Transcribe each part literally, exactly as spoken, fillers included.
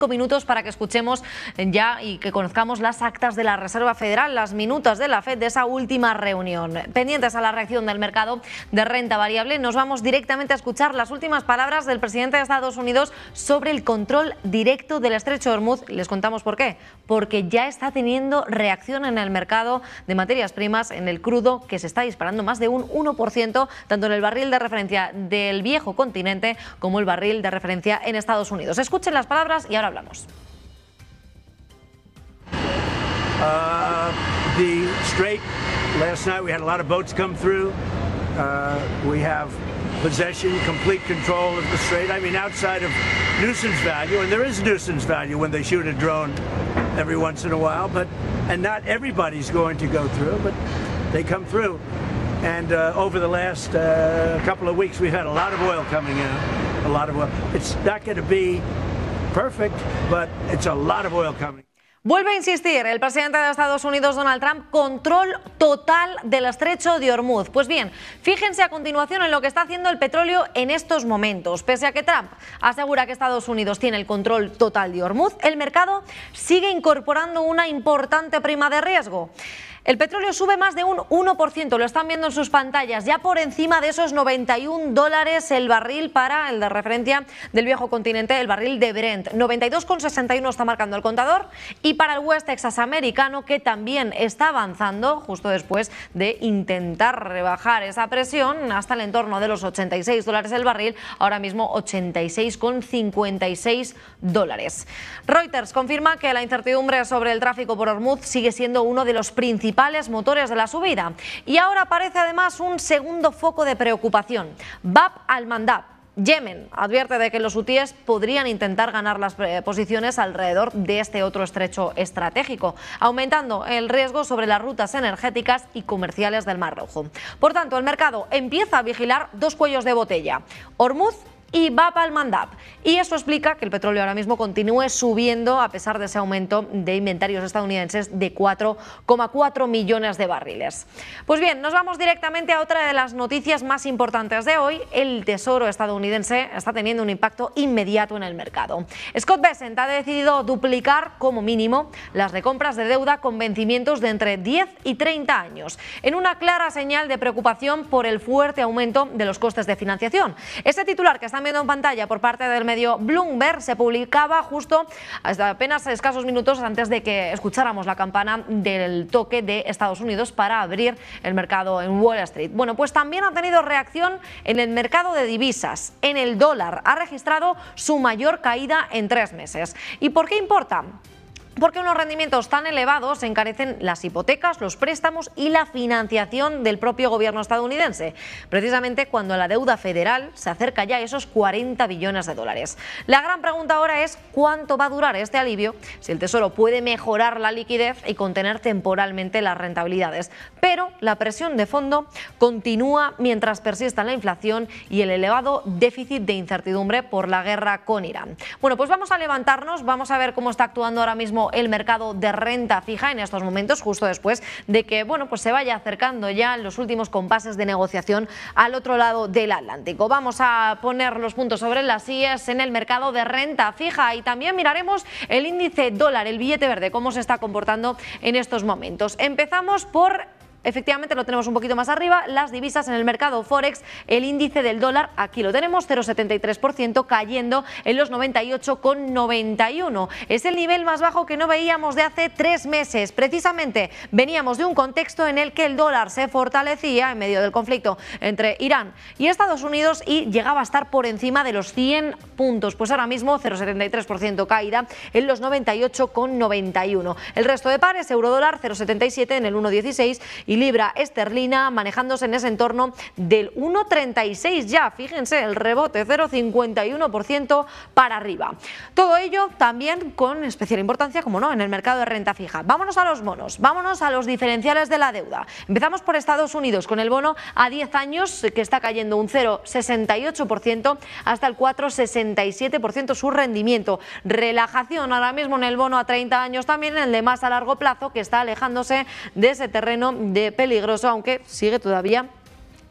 minutos para que escuchemos ya y que conozcamos las actas de la Reserva Federal, las minutas de la Fed de esa última reunión. Pendientes a la reacción del mercado de renta variable, nos vamos directamente a escuchar las últimas palabras del presidente de Estados Unidos sobre el control directo del estrecho de Hormuz. Les contamos por qué. Porque ya está teniendo reacción en el mercado de materias primas, en el crudo, que se está disparando más de un uno por ciento, tanto en el barril de referencia del viejo continente como el barril de referencia en Estados Unidos. Escuchen las palabras y ahora hablamos. Uh, the Strait, last night we had a lot of boats come through. Uh, we have possession, complete control of the Strait. I mean, outside of nuisance value, and there is nuisance value when they shoot a drone every once in a while, but and not everybody's going to go through, but they come through. And uh, over the last uh, couple of weeks, we've had a lot of oil coming in, a lot of oil. It's not going to be perfect, but it's a lot of oil coming. Vuelve a insistir el presidente de Estados Unidos, Donald Trump, control total del estrecho de Hormuz. Pues bien, fíjense a continuación en lo que está haciendo el petróleo en estos momentos. Pese a que Trump asegura que Estados Unidos tiene el control total de Hormuz, el mercado sigue incorporando una importante prima de riesgo. El petróleo sube más de un uno por ciento, lo están viendo en sus pantallas, ya por encima de esos noventa y un dólares el barril para el de referencia del viejo continente, el barril de Brent. noventa y dos con sesenta y uno está marcando el contador, y para el West Texas americano, que también está avanzando justo después de intentar rebajar esa presión hasta el entorno de los ochenta y seis dólares el barril, ahora mismo ochenta y seis con cincuenta y seis dólares. Reuters confirma que la incertidumbre sobre el tráfico por Hormuz sigue siendo uno de los principales motores de la subida. Y ahora aparece además un segundo foco de preocupación. Bab al-Mandab, Yemen, advierte de que los hutíes podrían intentar ganar las posiciones alrededor de este otro estrecho estratégico, aumentando el riesgo sobre las rutas energéticas y comerciales del Mar Rojo. Por tanto, el mercado empieza a vigilar dos cuellos de botella: Hormuz y Bab al-Mandab. Y eso explica que el petróleo ahora mismo continúe subiendo a pesar de ese aumento de inventarios estadounidenses de cuatro coma cuatro millones de barriles. Pues bien, nos vamos directamente a otra de las noticias más importantes de hoy. El Tesoro estadounidense está teniendo un impacto inmediato en el mercado. Scott Bessent ha decidido duplicar como mínimo las recompras de deuda con vencimientos de entre diez y treinta años, en una clara señal de preocupación por el fuerte aumento de los costes de financiación. Este titular que está viendo en pantalla por parte del medio Bloomberg se publicaba justo hasta apenas escasos minutos antes de que escucháramos la campana del toque de Estados Unidos para abrir el mercado en Wall Street. Bueno, pues también ha tenido reacción en el mercado de divisas. En el dólar ha registrado su mayor caída en tres meses. ¿Y por qué importa? Porque unos rendimientos tan elevados encarecen las hipotecas, los préstamos y la financiación del propio gobierno estadounidense, precisamente cuando la deuda federal se acerca ya a esos cuarenta billones de dólares. La gran pregunta ahora es cuánto va a durar este alivio, si el Tesoro puede mejorar la liquidez y contener temporalmente las rentabilidades. Pero la presión de fondo continúa mientras persista la inflación y el elevado déficit de incertidumbre por la guerra con Irán. Bueno, pues vamos a levantarnos, vamos a ver cómo está actuando ahora mismo el mercado de renta fija en estos momentos, justo después de que bueno, pues se vaya acercando ya en los últimos compases de negociación al otro lado del Atlántico. Vamos a poner los puntos sobre las sillas en el mercado de renta fija y también miraremos el índice dólar, el billete verde, cómo se está comportando en estos momentos. Empezamos por... Efectivamente lo tenemos un poquito más arriba, las divisas en el mercado Forex, el índice del dólar, aquí lo tenemos, cero coma setenta y tres por ciento, cayendo en los noventa y ocho coma noventa y uno. Es el nivel más bajo que no veíamos de hace tres meses. Precisamente veníamos de un contexto en el que el dólar se fortalecía en medio del conflicto entre Irán y Estados Unidos y llegaba a estar por encima de los cien puntos. Pues ahora mismo cero coma setenta y tres por ciento caída en los noventa y ocho coma noventa y uno. El resto de pares, euro-dólar cero coma setenta y siete en el uno coma dieciséis y libra esterlina manejándose en ese entorno del uno coma treinta y seis ya. Fíjense el rebote, cero coma cincuenta y uno por ciento para arriba. Todo ello también con especial importancia, como no, en el mercado de renta fija. Vámonos a los bonos, vámonos a los diferenciales de la deuda. Empezamos por Estados Unidos con el bono a diez años que está cayendo un cero coma sesenta y ocho por ciento hasta el cuatro coma sesenta y siete por ciento su rendimiento. Relajación ahora mismo en el bono a treinta años, también en el de más a largo plazo, que está alejándose de ese terreno de peligroso, aunque sigue todavía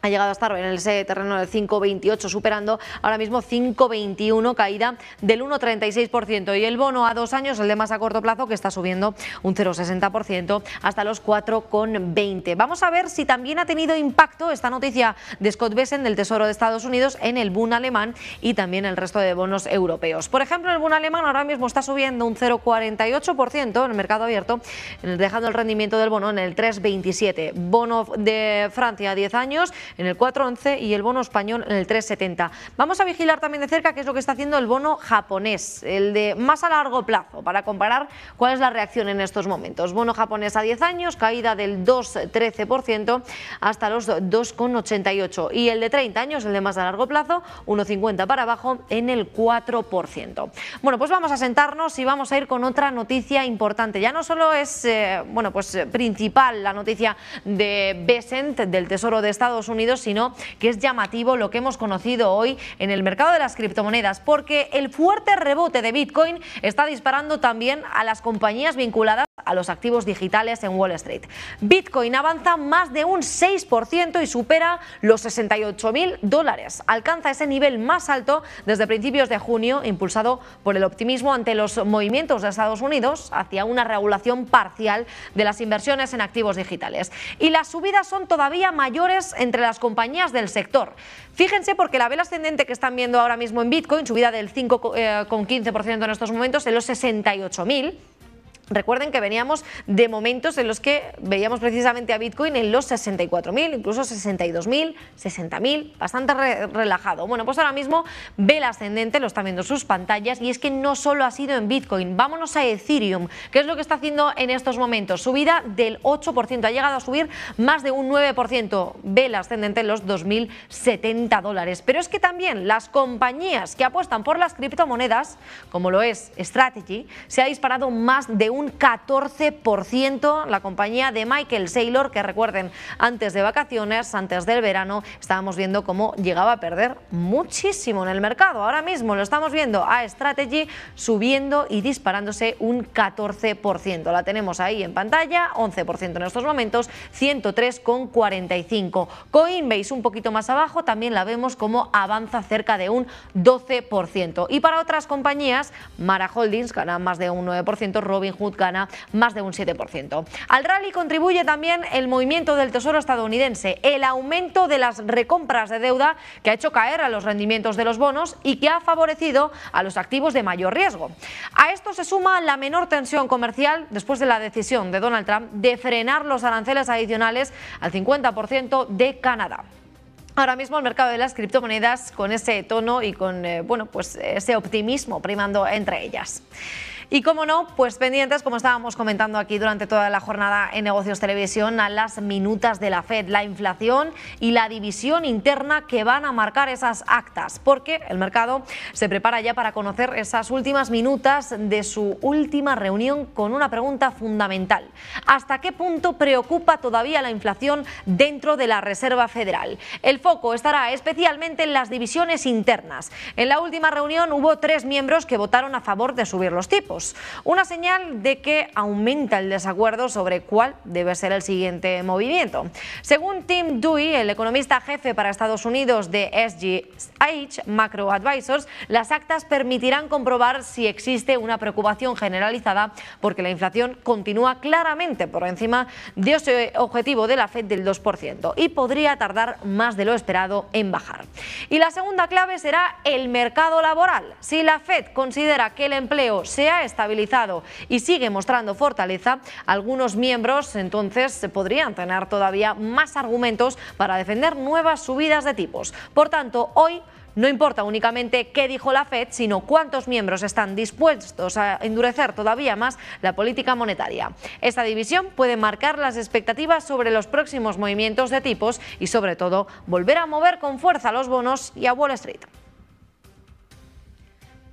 Ha llegado a estar en ese terreno del cinco coma veintiocho, superando ahora mismo cinco coma veintiuno, caída del uno coma treinta y seis por ciento. Y el bono a dos años, el de más a corto plazo, que está subiendo un cero coma sesenta por ciento hasta los cuatro coma veinte. Vamos a ver si también ha tenido impacto esta noticia de Scott Bessent del Tesoro de Estados Unidos en el Bund alemán y también el resto de bonos europeos. Por ejemplo, el Bund alemán ahora mismo está subiendo un cero coma cuarenta y ocho por ciento en el mercado abierto, dejando el rendimiento del bono en el tres coma veintisiete. Bono de Francia a diez años en el cuatro coma once y el bono español en el tres coma setenta. Vamos a vigilar también de cerca qué es lo que está haciendo el bono japonés, el de más a largo plazo, para comparar cuál es la reacción en estos momentos. Bono japonés a diez años, caída del dos coma trece por ciento hasta los dos coma ochenta y ocho. Y el de treinta años, el de más a largo plazo, uno coma cincuenta para abajo en el cuatro por ciento. Bueno, pues vamos a sentarnos y vamos a ir con otra noticia importante. Ya no solo es eh, bueno, pues principal la noticia de Bessent del Tesoro de Estados Unidos, sino que es llamativo lo que hemos conocido hoy en el mercado de las criptomonedas, porque el fuerte rebote de Bitcoin está disparando también a las compañías vinculadas a los activos digitales en Wall Street. Bitcoin avanza más de un seis por ciento y supera los sesenta y ocho mil dólares. Alcanza ese nivel más alto desde principios de junio, impulsado por el optimismo ante los movimientos de Estados Unidos hacia una regulación parcial de las inversiones en activos digitales. Y las subidas son todavía mayores entre las compañías del sector. Fíjense, porque la vela ascendente que están viendo ahora mismo en Bitcoin, subida del cinco coma quince por ciento en estos momentos, en los sesenta y ocho mil. Recuerden que veníamos de momentos en los que veíamos precisamente a Bitcoin en los sesenta y cuatro mil, incluso sesenta y dos mil, sesenta mil, bastante re relajado. Bueno, pues ahora mismo vela ascendente, lo están viendo en sus pantallas, y es que no solo ha sido en Bitcoin. Vámonos a Ethereum, que es lo que está haciendo en estos momentos. Subida del ocho por ciento, ha llegado a subir más de un nueve por ciento, vela ascendente en los dos mil setenta dólares. Pero es que también las compañías que apuestan por las criptomonedas, como lo es Strategy, se ha disparado más de un un catorce por ciento la compañía de Michael Saylor, que recuerden, antes de vacaciones, antes del verano, estábamos viendo cómo llegaba a perder muchísimo en el mercado. Ahora mismo lo estamos viendo a Strategy subiendo y disparándose un catorce por ciento. La tenemos ahí en pantalla, once por ciento en estos momentos, ciento tres coma cuarenta y cinco. Coinbase un poquito más abajo, también la vemos como avanza cerca de un doce por ciento. Y para otras compañías, Mara Holdings gana más de un nueve por ciento, Robinhood gana más de un siete por ciento. Al rally contribuye también el movimiento del Tesoro estadounidense, el aumento de las recompras de deuda que ha hecho caer a los rendimientos de los bonos y que ha favorecido a los activos de mayor riesgo. A esto se suma la menor tensión comercial después de la decisión de Donald Trump de frenar los aranceles adicionales al cincuenta por ciento de Canadá. Ahora mismo el mercado de las criptomonedas con ese tono y con eh, bueno, pues ese optimismo primando entre ellas. Y como no, pues pendientes, como estábamos comentando aquí durante toda la jornada en Negocios Televisión, a las minutas de la Fed, la inflación y la división interna que van a marcar esas actas, porque el mercado se prepara ya para conocer esas últimas minutas de su última reunión con una pregunta fundamental. ¿Hasta qué punto preocupa todavía la inflación dentro de la Reserva Federal? El foco estará especialmente en las divisiones internas. En la última reunión hubo tres miembros que votaron a favor de subir los tipos. Una señal de que aumenta el desacuerdo sobre cuál debe ser el siguiente movimiento. Según Tim Dewey, el economista jefe para Estados Unidos de S G H Macro Advisors, las actas permitirán comprobar si existe una preocupación generalizada porque la inflación continúa claramente por encima de ese objetivo de la Fed del dos por ciento y podría tardar más de lo esperado en bajar. Y la segunda clave será el mercado laboral. Si la Fed considera que el empleo se ha estabilizado y sigue mostrando fortaleza, algunos miembros entonces podrían tener todavía más argumentos para defender nuevas subidas de tipos. Por tanto, hoy no importa únicamente qué dijo la Fed, sino cuántos miembros están dispuestos a endurecer todavía más la política monetaria. Esta división puede marcar las expectativas sobre los próximos movimientos de tipos y, sobre todo, volver a mover con fuerza los bonos y a Wall Street.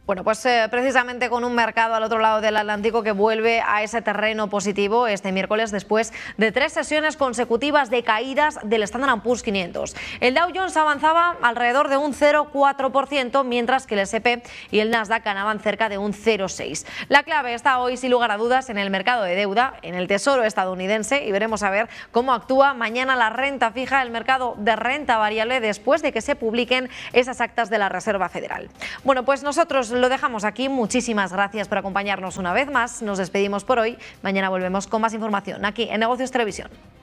Bueno, pues eh, precisamente con un mercado al otro lado del Atlántico que vuelve a ese terreno positivo este miércoles después de tres sesiones consecutivas de caídas del Standard and Poor's quinientos. El Dow Jones avanzaba alrededor de un cero coma cuatro por ciento, mientras que el ese pe y el Nasdaq ganaban cerca de un cero coma seis por ciento. La clave está hoy, sin lugar a dudas, en el mercado de deuda, en el Tesoro estadounidense, y veremos a ver cómo actúa mañana la renta fija, el mercado de renta variable, después de que se publiquen esas actas de la Reserva Federal. Bueno, pues nosotros lo dejamos aquí. Muchísimas gracias por acompañarnos una vez más. Nos despedimos por hoy. Mañana volvemos con más información aquí en Negocios Televisión.